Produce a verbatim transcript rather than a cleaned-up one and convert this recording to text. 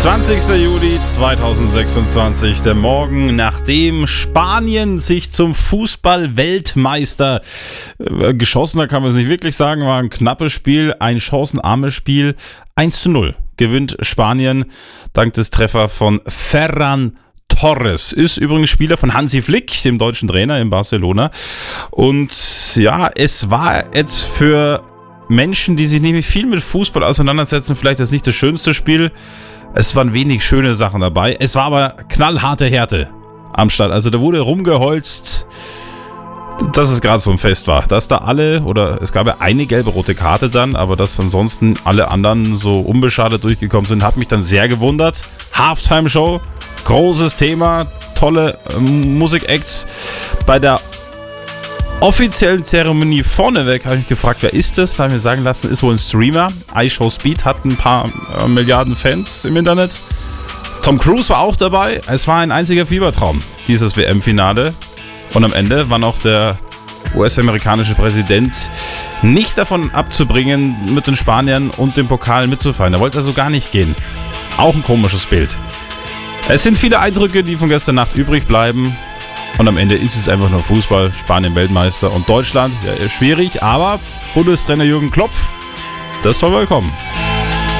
zwanzigster Juli zweitausendsechsundzwanzig, der Morgen, nachdem Spanien sich zum Fußball-Weltmeister äh, geschossen hat, kann man es nicht wirklich sagen, war ein knappes Spiel, ein chancenarmes Spiel, eins zu null gewinnt Spanien dank des Treffers von Ferran Torres. Ist übrigens Spieler von Hansi Flick, dem deutschen Trainer in Barcelona. Und ja, es war jetzt für Menschen, die sich nicht viel mit Fußball auseinandersetzen, vielleicht jetzt nicht das schönste Spiel. Es waren wenig schöne Sachen dabei. Es war aber knallharte Härte am Start. Also da wurde rumgeholzt, dass es gerade so ein Fest war. Dass da alle, oder es gab ja eine gelbe-rote Karte dann, aber dass ansonsten alle anderen so unbeschadet durchgekommen sind, hat mich dann sehr gewundert. Halftime-Show, großes Thema, tolle ähm, Musik-Acts. Bei der offiziellen Zeremonie vorneweg habe ich mich gefragt, wer ist das? Da habe ich mir sagen lassen, ist wohl ein Streamer. iShowSpeed hat ein paar äh, Milliarden Fans im Internet. Tom Cruise war auch dabei. Es war ein einziger Fiebertraum, dieses W M-Finale. Und am Ende war noch der U S-amerikanische Präsident nicht davon abzubringen, mit den Spaniern und dem Pokal mitzufeiern. Er wollte also gar nicht gehen. Auch ein komisches Bild. Es sind viele Eindrücke, die von gestern Nacht übrig bleiben. Und am Ende ist es einfach nur Fußball, Spanien Weltmeister und Deutschland, ja, schwierig, aber Bundestrainer Jürgen Klopp, das war willkommen.